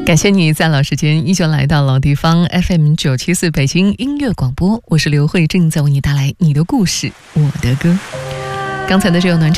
感谢你在老时间依旧来到老地方 FM974 北京音乐广播，我是刘慧，正在为你带来你的故事我的歌。刚才的这个暖场